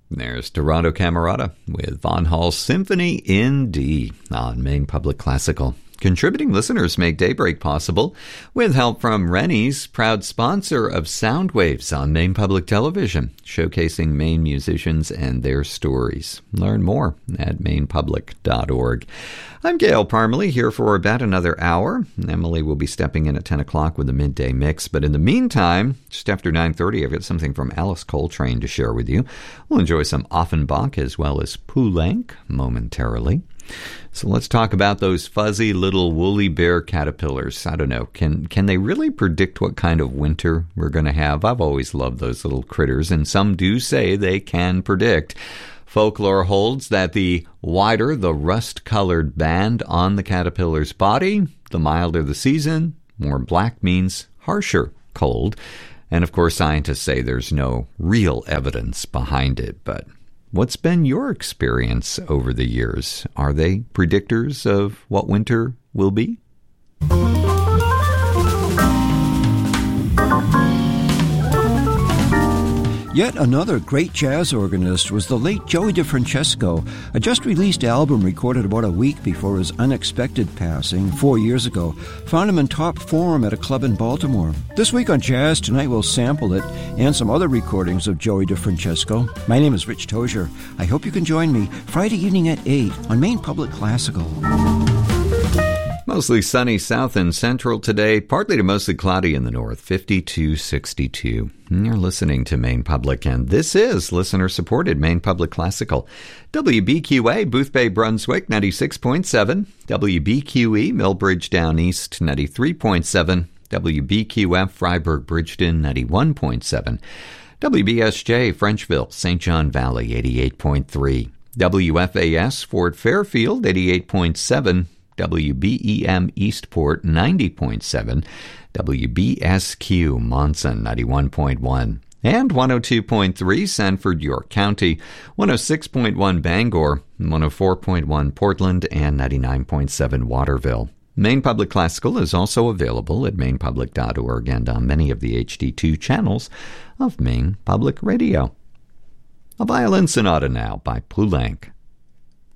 There's Toronto Camerata with Von Hall's Symphony in D on Maine Public Classical. Contributing listeners make Daybreak possible with help from Rennie's, proud sponsor of Soundwaves on Maine Public Television, showcasing Maine musicians and their stories. Learn more at mainepublic.org. I'm Gail Parmalee, here for about another hour. Emily will be stepping in at 10 o'clock with the midday mix, but in the meantime, just after 9:30, I've got something from Alice Coltrane to share with you. We'll enjoy some Offenbach as well as Poulenc momentarily. So let's talk about those fuzzy little woolly bear caterpillars. I don't know, can they really predict what kind of winter we're going to have? I've always loved those little critters, and some do say they can predict. Folklore holds that the wider the rust-colored band on the caterpillar's body, the milder the season. More black means harsher cold. And of course, scientists say there's no real evidence behind it, but what's been your experience over the years? Are they predictors of what winter will be? Yet another great jazz organist was the late Joey DeFrancesco, a just-released album recorded about a week before his unexpected passing 4 years ago found him in top form at a club in Baltimore. This week on Jazz Tonight we'll sample it and some other recordings of Joey DeFrancesco. My name is Rich Tozier. I hope you can join me Friday evening at 8 on Maine Public Classical. Mostly sunny south and central today, partly to mostly cloudy in the north, 52-62. You're listening to Maine Public, and this is listener-supported Maine Public Classical. WBQA, Boothbay, Brunswick, 96.7. WBQE, Millbridge Down East, 93.7. WBQF, Freiburg, Bridgeton, 91.7. WBSJ, Frenchville, St. John Valley, 88.3. WFAS, Fort Fairfield, 88.7. WBEM Eastport 90.7, WBSQ Monson 91.1, and 102.3 Sanford, York County, 106.1 Bangor, 104.1 Portland, and 99.7 Waterville. Maine Public Classical is also available at mainepublic.org and on many of the HD2 channels of Maine Public Radio. A violin sonata now by Poulenc.